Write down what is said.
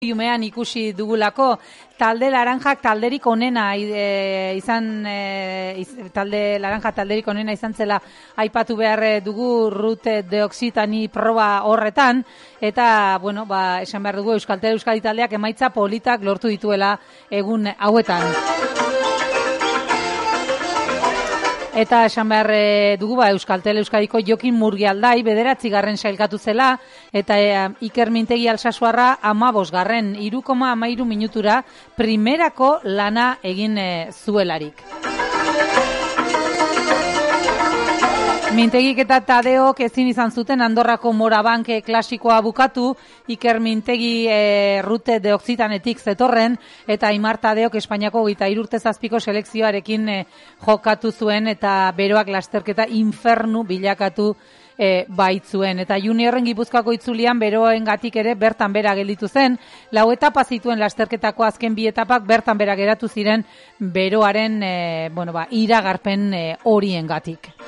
Iumean ikusi dugulako talde laranjak talderik onena talderik onena izan zela aipatu behar dugu Rute de Occitanie proba horretan eta bueno, esan behar dugu Euskadi taldeak emaitza politak lortu dituela egun hauetan. Eta esan behar dugu Euskaltel Euskadiko Jokin Murgialdai 9. sailkatu zela eta Iker Mintegi Alsasuarra 15. 3,13 minutura primerako lana egin zuelarik. Mintegik eta Tadeok ezin izan zuten Andorrako Morabank klasikoa bukatu, Iker Mintegi Rute de Occitanetik zetorren, eta Aimar Tadeok Espainiako 23 urte zazpiko selekzioarekin jokatu zuen, eta beroak lasterketa infernu bilakatu baitzuen. Eta juniorren Gipuzkoako itzulian beroengatik ere bertan bera gelditu zen, 4 etapa zituen lasterketako azken 2 etapak bertan bera geratu ziren beroaren iragarpen horiengatik.